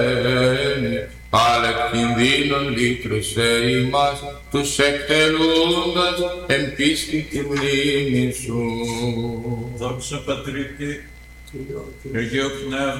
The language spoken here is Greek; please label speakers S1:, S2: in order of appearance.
S1: αλλά εκ κινδύνων λύτρωσε ημάς, τους εκτελούντας εν πίστη τη μνήμη σου.
S2: Δόξα Πατρί και Αγίου Πνεύματος.